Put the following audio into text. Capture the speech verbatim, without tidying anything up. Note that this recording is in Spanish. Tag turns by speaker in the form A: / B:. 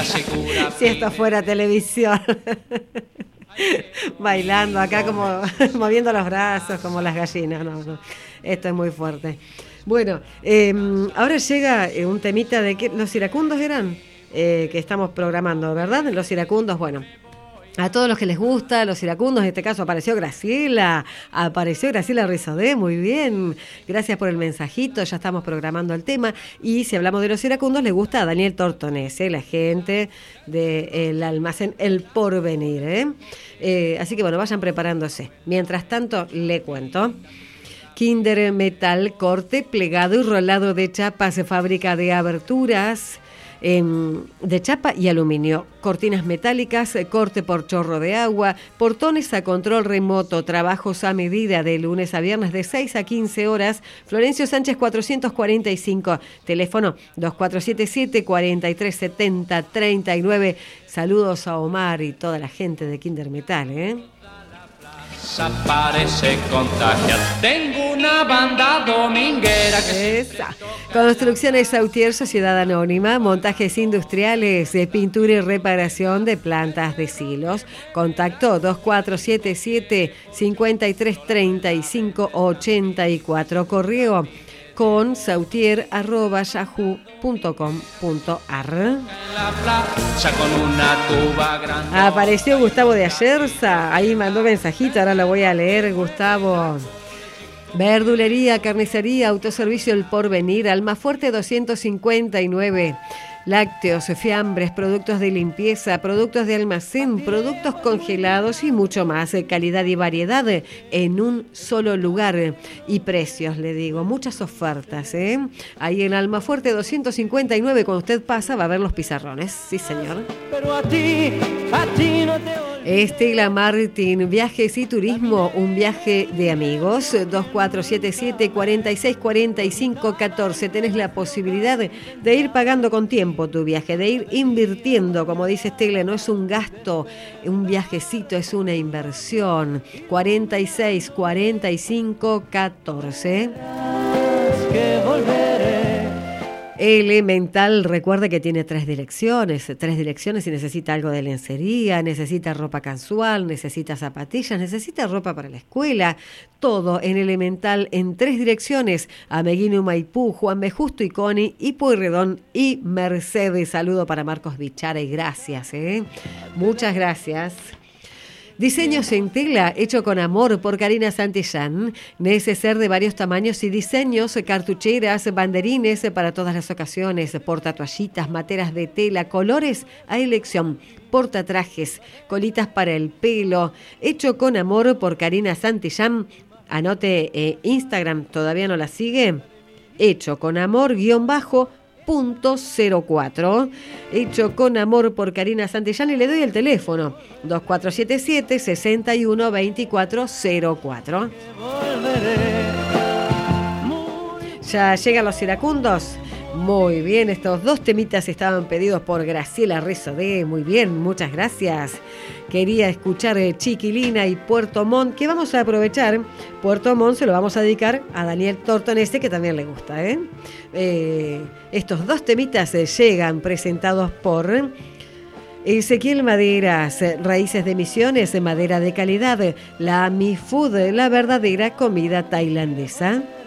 A: Si esto fuera televisión. Bailando acá como moviendo los brazos como las gallinas. No, no. Esto es muy fuerte. Bueno, eh, ahora llega un temita de que los iracundos eran eh, que estamos programando, ¿verdad? Los iracundos, bueno. A todos los que les gusta, los iracundos, en este caso apareció Graciela, apareció Graciela Rizodé, muy bien, gracias por el mensajito, ya estamos programando el tema, y si hablamos de los iracundos, le gusta a Daniel Tortonese, la gente del almacén El Porvenir, ¿eh? Eh, así que bueno, vayan preparándose. Mientras tanto, le cuento. Kinder Metal, corte, plegado y rolado de chapas, fábrica de aberturas, de chapa y aluminio, cortinas metálicas, corte por chorro de agua, portones a control remoto, trabajos a medida de lunes a viernes de seis a quince horas, Florencio Sánchez cuatrocientos cuarenta y cinco, teléfono dos cuatro siete siete, cuatro tres siete cero, tres nueve. Saludos a Omar y toda la gente de Kinder Metal, ¿eh?
B: Parece contagiar. Tengo una banda dominguera que...
A: Esa. Construcciones Sautier, Sociedad Anónima, montajes industriales, de pintura y reparación de plantas de silos. Contacto dos cuatro siete siete, cinco tres tres cinco ocho cuatro. Correo con sautier arroba yahoo punto com punto ar. Apareció Gustavo de Ayerza, ahí mandó mensajito, ahora lo voy a leer, Gustavo. Verdulería, carnicería, autoservicio El Porvenir, Almafuerte doscientos cincuenta y nueve. Lácteos, fiambres, productos de limpieza, productos de almacén, productos congelados y mucho más. Calidad y variedad en un solo lugar. Y precios, le digo, muchas ofertas, ¿eh? Ahí en Almafuerte doscientos cincuenta y nueve, cuando usted pasa va a ver los pizarrones. Sí, señor. Pero a ti, a ti no te... Estela Martín, viajes y turismo, un viaje de amigos, dos cuatro siete siete, cuatro seis cuatro cinco uno cuatro. Tenés la posibilidad de, de ir pagando con tiempo tu viaje, de ir invirtiendo, como dice Estela, no es un gasto, un viajecito, es una inversión. cuatro seis cuatro cinco uno cuatro. Que volveré. Elemental, recuerde que tiene tres direcciones, tres direcciones si necesita algo de lencería, necesita ropa casual, necesita zapatillas, necesita ropa para la escuela, todo en Elemental en tres direcciones, Ameguino, Maipú, Juan B. Justo y Coni, y Pueyrredón y Mercedes. Saludo para Marcos Bichara y gracias, ¿eh? Muchas gracias. Diseños en tela, hecho con amor por Karina Santillán. Neceser de varios tamaños y diseños, cartucheras, banderines para todas las ocasiones, portatoallitas, materas de tela, colores a elección, portatrajes, colitas para el pelo. Hecho con amor por Karina Santillán. Anote eh, Instagram, ¿todavía no la sigue? Hecho con amor, guión bajo, punto cero cuatro. Hecho con amor por Karina Santillán, y le doy el teléfono dos cuatro siete siete, seis uno dos cuatro cero cuatro. Ya llegan los iracundos. Muy bien, estos dos temitas estaban pedidos por Graciela Rizodé. Muy bien, muchas gracias. Quería escuchar Chiquilina y Puerto Montt, que vamos a aprovechar. Puerto Montt se lo vamos a dedicar a Daniel Tortonese, que también le gusta, ¿eh? Eh, estos dos temitas llegan presentados por Ezequiel Maderas, Raíces de Misiones, madera de calidad, la Mi Food, la verdadera comida tailandesa.